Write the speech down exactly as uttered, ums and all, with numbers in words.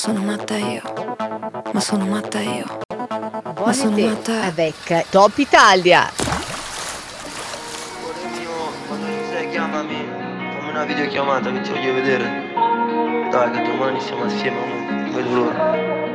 Sono matta io, ma sono matta io. Ma sono Buonasera matta. avec Top Italia. Cuore mio, quando ci sei chiamami, fammi una videochiamata che ti voglio vedere. Dai che domani siamo assieme, non vedo l'ora.